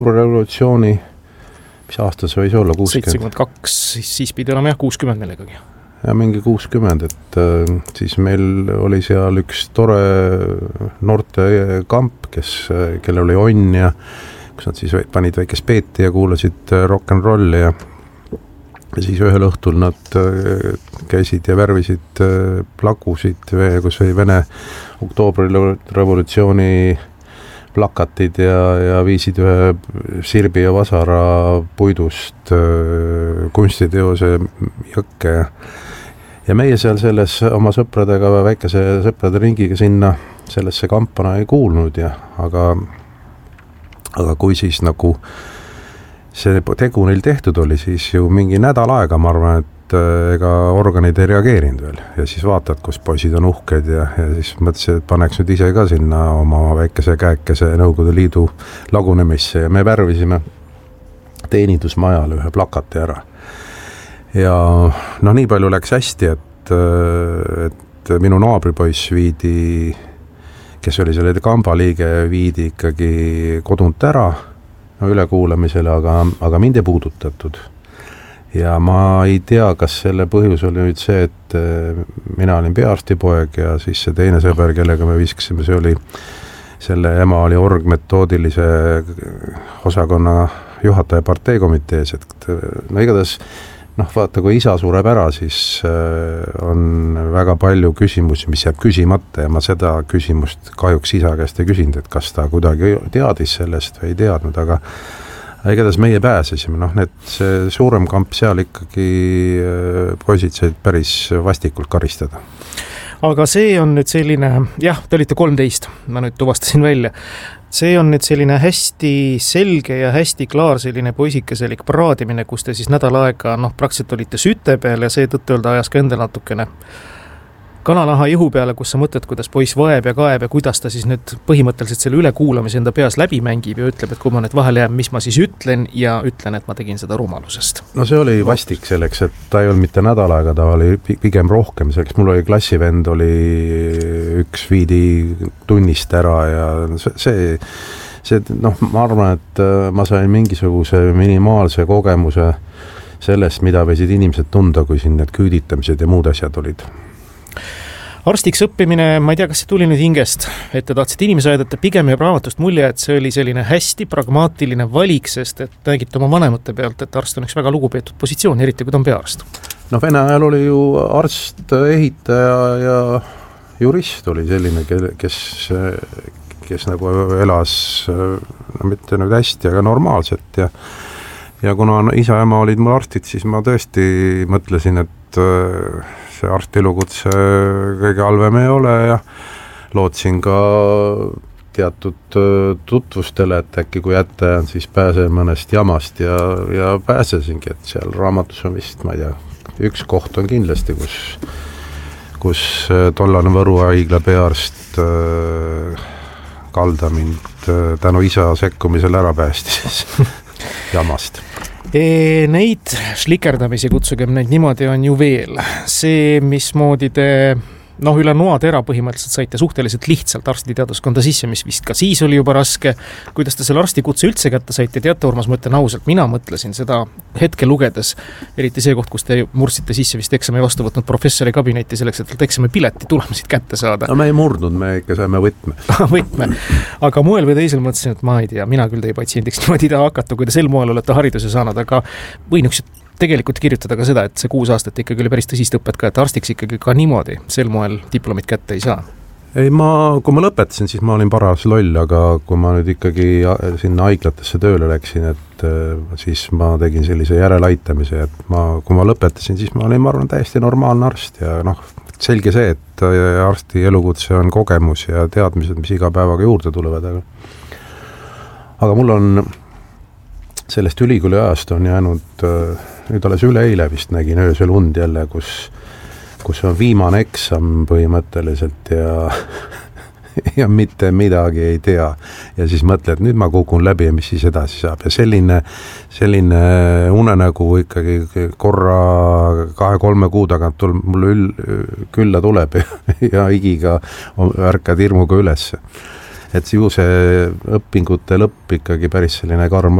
revolutsiooni, mis aastas võis olla, 72, siis pidi olema 60 millegagi. Ja mingi 60, et siis meil oli seal üks tore noorte kamp, kellel oli onn ja kus nad siis panid väikest peeti ja kuulasid rock'n'rolli ja siis ühel õhtul nad käisid ja värvisid plakusid, kus oli Vene oktoobrirevolutsiooni plakatid ja viisid ühe sirbi ja vasara puidust kunstiteose jõkke ja meie seal selles oma sõpradega, väikese sõprade ringiga sinna sellesse kampana ei kuulnud aga kui siis nagu see tegu neil tehtud oli, siis ju mingi nädal aega, ma arvan, et ega organid ei reageerinud veel ja siis vaatad, kus poisid on uhked ja siis mõtlesin, et paneks nüüd ise ka sinna oma väikese käekese Nõukogude Liidu lagunemisse ja me värvisime teenindusmajale ühe plakati ära. Ja no nii palju läks hästi, et minu naabripoiss viidi, kes oli selle kamba liige, viidi ikkagi kodunt ära ülekuulamisele, aga mind ei puudutatud. Ja ma ei tea, kas selle põhjus oli nüüd see, et mina olin peaarstipoeg ja siis see teine sõber, kellega me viskasime, see oli, selle ema oli orgmetoodilise osakonna juhataja parteikomitees, et no igatahes, vaata, kui isa sureb ära, siis on väga palju küsimusi, mis jääb küsimata ja ma seda küsimust kahjuks isa käest ei küsinud, et kas ta kuidagi teadis sellest või ei teadnud, aga igatahes meie pääsesime, see suurem kamp seal ikkagi poisid said päris vastikult karistada. Aga see on nüüd selline, te olite 13, ma nüüd tuvastasin välja, see on nüüd selline hästi selge ja hästi klaar selline poisikeselik praadimine, kus te siis nädal aega praktiliselt olite süte peal ja see tõtt-öelda ajas ka endal natukene kananaha ihu peale, kus sa mõtled, kuidas poiss vaeb ja kaeb ja kuidas ta siis nüüd põhimõtteliselt selle ülekuulamise enda peas läbi mängib ja ütleb, et kui ma nüüd vahele jääb, mis ma siis ütlen ja ütlen, et ma tegin seda rumalusest. No see oli vastik selleks, et ta ei olnud mitte nädal aega, ta oli pigem rohkem selleks. Mul oli klassivend, oli üks viidi tunnist ära ja see ma arvan, et ma sain mingisuguse minimaalse kogemuse sellest, mida võisid inimesed tunda, kui siin need küüditamised ja muud asjad olid. Arstiks õppimine, ma ei tea, kas see tuli nüüd hingest, et te tahtsite inimese aidata, pigem jääb raamatust mulje, et see oli selline hästi pragmaatiline valik, sest et nägite oma vanemate pealt, et arst on üks väga lugupeetud positsioon, eriti kui ta on peaarst. Vene ajal oli ju arst, ehitaja ja jurist oli selline, kes nagu elas mitte nüüd hästi, aga normaalselt ja kuna isa ja ema olid mul arstid, siis ma tõesti mõtlesin, et see arstielukutse kõige halvem ei ole ja lootsin ka teatud tutvustele, et äkki kui ette jään, siis pääsen mõnest jamast ja pääsesingi, et seal raamatus on vist, ma ei tea, üks koht on kindlasti, kus tollane Võru haigla peaarst Kalda mind tänu isa sekkumisel ära päästis jamast. Neid šlikerdamisi, kutsugem neid niimoodi, on ju veel. See, mismoodi te üle noatera põhimõtteliselt saite suhteliselt lihtsalt arstiteaduskonda sisse, mis vist ka siis oli juba raske. Kuidas te selle arstikutse üldse kätte saite? Teate, Urmas, ma ütlen ausalt, mina mõtlesin seda hetke lugedes, eriti see koht, kus te mursite sisse vist eksami vastu võtnud professori kabinetti selleks, et eksami pileti tulemusid kätte saada. No me ei murdnud, me ikka saime võtme. Aga moel või teisel mõtlesin, et ma ei tea, mina küll teie patsiendiks niimoodi ei taha hakata, kui te sel moel olete hariduse saanud, aga võin üks tegelikult kirjutada ka seda, et see 6 aastat ikkagi oli päris tõsist õpet ka, et arstiks ikkagi ka niimoodi sel moel diplomit kätte ei saa. Ei, kui ma lõpetasin, siis ma olin paras loll, aga kui ma nüüd ikkagi sinna haiglatesse tööle läksin, et siis ma tegin sellise järelaitamise, et kui ma lõpetasin, siis ma olin, ma arvan, täiesti normaalne arst ja selge see, et arsti elukutse on kogemus ja teadmised, mis iga päevaga juurde tulevad, aga mul on sellest ülikooli ajast on jäänud, nüüd alles üleeile vist nägin öösel und jälle, kus on viimane eksam põhimõtteliselt ja mitte midagi ei tea. Ja siis mõtled, nüüd ma kukun läbi ja mis siis edasi saab. Ja selline unenägu ikkagi korra 2-3 kuu tagant mulle külla tuleb ja higiga ärkad hirmuga ülesse. et ju see õpingute lõpp ikkagi päris selline karm